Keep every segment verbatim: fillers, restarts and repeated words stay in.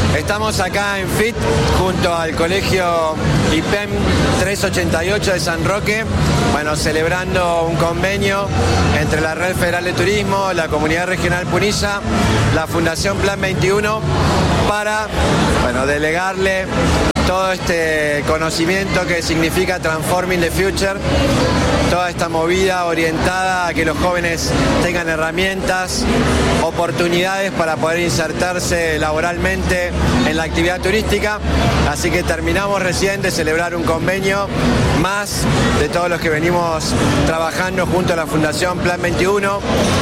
Estamos acá en F I T junto al colegio I P E M trescientos ochenta y ocho de San Roque, bueno, celebrando un convenio entre la Red Federal de Turismo, la Comunidad Regional Punilla, la Fundación Plan veintiuno, para, bueno, delegarle todo este conocimiento que significa Transforming the Future, toda esta movida orientada a que los jóvenes tengan herramientas, oportunidades para poder insertarse laboralmente en la actividad turística. Así que terminamos recién de celebrar un convenio más de todos los que venimos trabajando junto a la Fundación Plan veintiuno,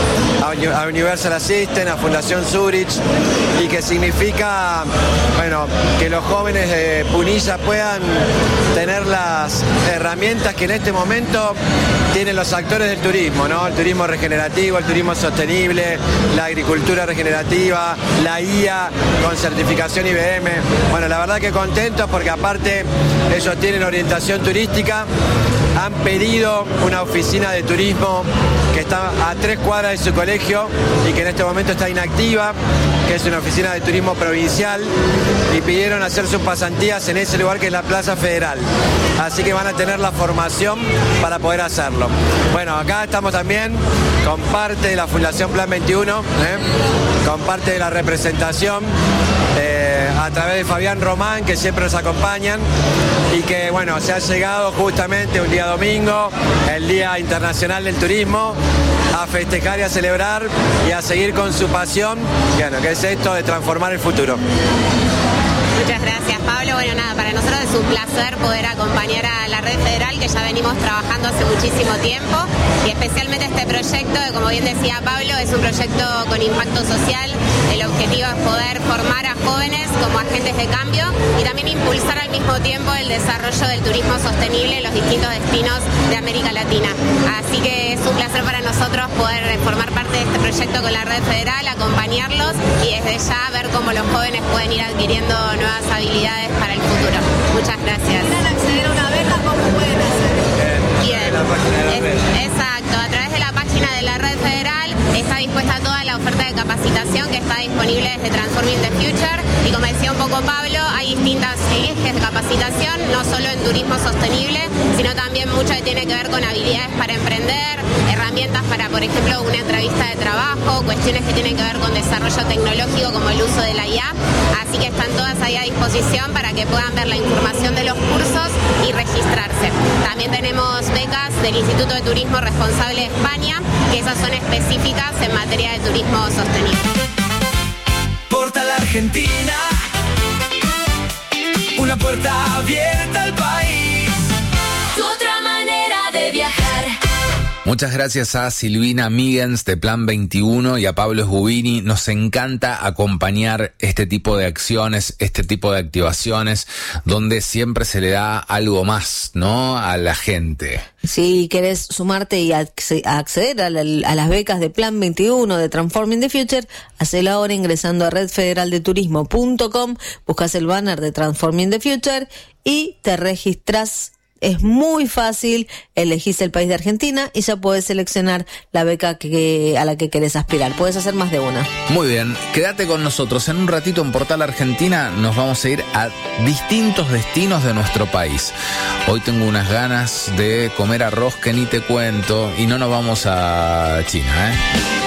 a Universal Assistant, a Fundación Zurich, y que significa, bueno, que los jóvenes de Punilla puedan tener las herramientas que en este momento tienen los actores del turismo, ¿no? El turismo regenerativo, el turismo sostenible, la agricultura regenerativa, la I A con certificación I B M. Bueno, la verdad que contentos porque aparte ellos tienen orientación turística, han pedido una oficina de turismo que está a tres cuadras de su colegio y que en este momento está inactiva, que es una oficina de turismo provincial, y pidieron hacer sus pasantías en ese lugar que es la Plaza Federal. Así que van a tener la formación para poder hacerlo. Bueno, acá estamos también con parte de la Fundación Plan veintiuno, ¿eh? con parte de la representación, eh, a través de Fabián Román, que siempre nos acompañan, y que, bueno, se ha llegado justamente un día domingo, el Día Internacional del Turismo, a festejar y a celebrar y a seguir con su pasión, bueno, que es esto de transformar el futuro. Muchas gracias, Pablo. Bueno, nada, para nosotros es un placer poder acompañar a la Red Federal, que ya venimos trabajando hace muchísimo tiempo, y especialmente este proyecto, que como bien decía Pablo, es un proyecto con impacto social. El objetivo es poder formar a jóvenes como agentes de cambio y también impulsar al mismo tiempo el desarrollo del turismo sostenible en los distintos destinos de América Latina. Así que es un placer para nosotros poder formar parte de este proyecto con la Red Federal, acompañarlos y desde ya ver cómo los jóvenes pueden ir adquiriendo nuevas habilidades para el futuro. Muchas gracias. ¿Quieren acceder a una beca? ¿Cómo pueden hacer? Bien, es, exacto, a través de la página de la Red Federal está dispuesta toda la oferta de capacitación que está disponible desde Transforming the Future, y como decía un poco Pablo, hay distintas ejes de capacitación, no solo en turismo sostenible, sino también mucho que tiene que ver con habilidades para emprender, herramientas para, por ejemplo, una entrevista de trabajo, cuestiones que tienen que ver con desarrollo tecnológico como el uso de la I A, así que están todas ahí a disposición para que puedan ver la información de los cursos y registrarse. También tenemos becas del Instituto de Turismo Responsable de España, que esas son específicas en materia de turismo sostenible. Portal Argentina, una puerta abierta al país, Tu otra manera de viajar. Muchas gracias a Silvina Migens de Plan veintiuno y a Pablo Sbubini. Nos encanta acompañar este tipo de acciones, este tipo de activaciones, donde siempre se le da algo más, ¿no?, a la gente. Si querés sumarte y acceder a, la, a las becas de Plan veintiuno de Transforming the Future, hacelo ahora ingresando a red federal de turismo punto com, buscas el banner de Transforming the Future y te registrás. Es muy fácil, elegís el país de Argentina y ya podés seleccionar la beca que, a la que querés aspirar. Podés hacer más de una. Muy bien, quédate con nosotros. En un ratito en Portal Argentina nos vamos a ir a distintos destinos de nuestro país. Hoy tengo unas ganas de comer arroz que ni te cuento, y no nos vamos a China, ¿eh?